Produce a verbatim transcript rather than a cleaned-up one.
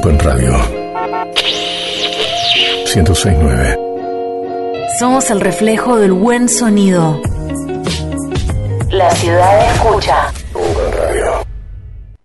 Open Radio ciento seis punto nueve. Somos el reflejo del buen sonido. La ciudad escucha. Open Radio.